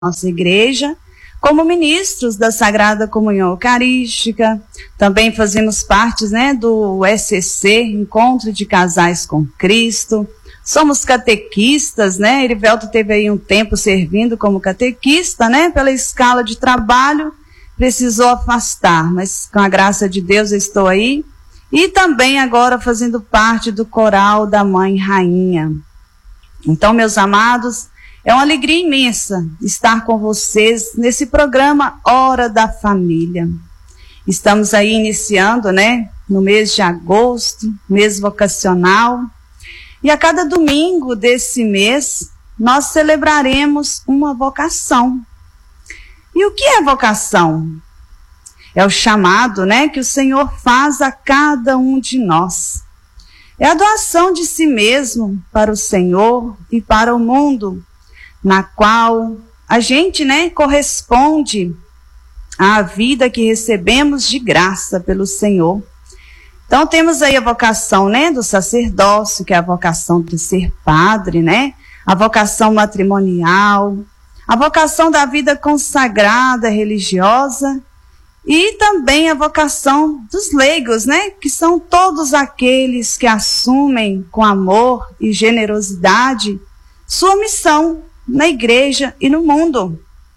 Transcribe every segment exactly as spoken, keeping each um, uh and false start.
nossa igreja, como ministros da Sagrada Comunhão Eucarística. Também fazemos parte, né, do E C C, Encontro de Casais com Cristo. Somos catequistas, né? Erivelto teve aí um tempo servindo como catequista, né? Pela escala de trabalho, precisou afastar, mas com a graça de Deus eu estou aí. E também agora fazendo parte do coral da Mãe Rainha. Então, meus amados, é uma alegria imensa estar com vocês nesse programa Hora da Família. Estamos aí iniciando, né, no mês de agosto, mês vocacional. E a cada domingo desse mês, nós celebraremos uma vocação. E o que é vocação? É o chamado, né, que o Senhor faz a cada um de nós. É a doação de si mesmo para o Senhor e para o mundo, na qual a gente, né, corresponde à vida que recebemos de graça pelo Senhor. Então temos aí a vocação, né, do sacerdócio, que é a vocação de ser padre, né, a vocação matrimonial, a vocação da vida consagrada religiosa e também a vocação dos leigos, né, que são todos aqueles que assumem com amor e generosidade sua missão na igreja e no mundo.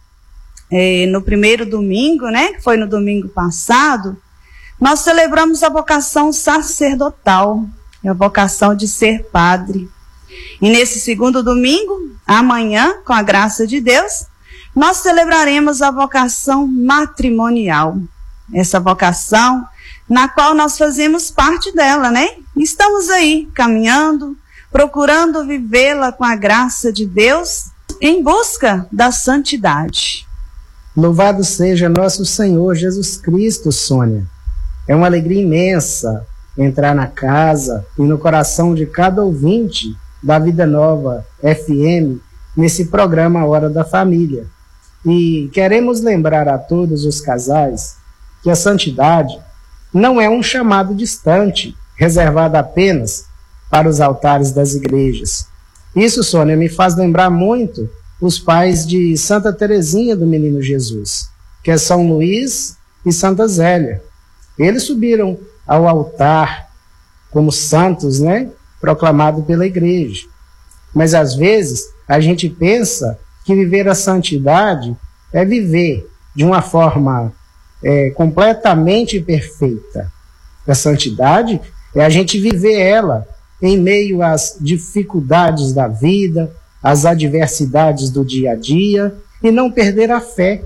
É, no primeiro domingo, né, que foi no domingo passado, nós celebramos a vocação sacerdotal, a vocação de ser padre. E nesse segundo domingo, amanhã, com a graça de Deus, nós celebraremos a vocação matrimonial. Essa vocação na qual nós fazemos parte dela, né? Estamos aí caminhando, procurando vivê-la com a graça de Deus, em busca da santidade. Louvado seja nosso Senhor Jesus Cristo, Sônia. É uma alegria imensa entrar na casa e no coração de cada ouvinte da Vida Nova F M nesse programa Hora da Família. E queremos lembrar a todos os casais que a santidade não é um chamado distante, reservado apenas para os altares das igrejas. Isso, Sônia, me faz lembrar muito os pais de Santa Teresinha do Menino Jesus, que é São Luís e Santa Zélia. Eles subiram ao altar como santos, né, proclamado pela igreja. Mas às vezes a gente pensa que viver a santidade é viver de uma forma é, completamente perfeita. A santidade é a gente viver ela em meio às dificuldades da vida, às adversidades do dia a dia, e não perder a fé,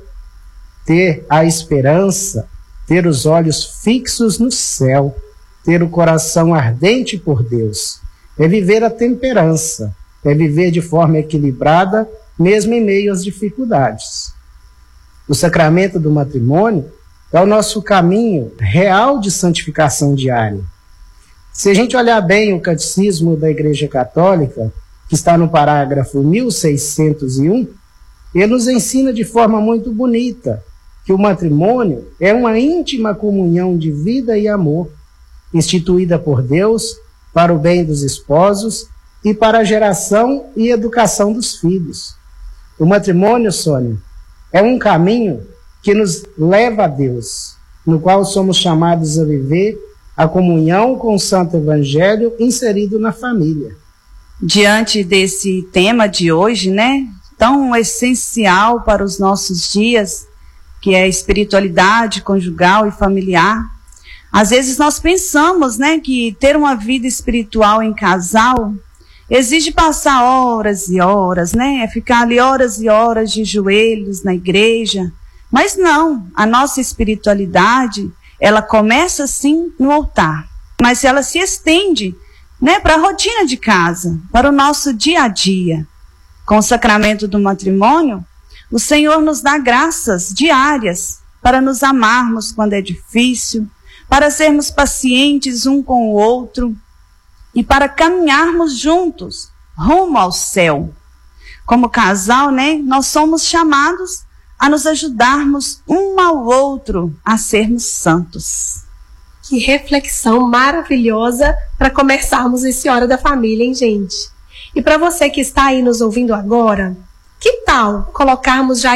ter a esperança, ter os olhos fixos no céu, ter o coração ardente por Deus. É viver a temperança, é viver de forma equilibrada, mesmo em meio às dificuldades. O sacramento do matrimônio é o nosso caminho real de santificação diária. Se a gente olhar bem o Catecismo da Igreja Católica, que está no parágrafo mil seiscentos e um, ele nos ensina de forma muito bonita que o matrimônio é uma íntima comunhão de vida e amor, instituída por Deus para o bem dos esposos e para a geração e educação dos filhos. O matrimônio, Sônia, é um caminho que nos leva a Deus, no qual somos chamados a viver a comunhão com o Santo Evangelho inserido na família. Diante desse tema de hoje, né, tão essencial para os nossos dias, que é a espiritualidade conjugal e familiar, às vezes nós pensamos, né, que ter uma vida espiritual em casal exige passar horas e horas, né, é ficar ali horas e horas de joelhos na igreja. Mas não, a nossa espiritualidade, ela começa sim no altar, mas ela se estende, né, para a rotina de casa, para o nosso dia a dia. Com o sacramento do matrimônio, o Senhor nos dá graças diárias para nos amarmos quando é difícil, para sermos pacientes um com o outro e para caminharmos juntos rumo ao céu. Como casal, né, nós somos chamados a nos ajudarmos um ao outro a sermos santos. Que reflexão maravilhosa para começarmos esse Hora da Família, hein, gente? E para você que está aí nos ouvindo agora, Que tal colocarmos já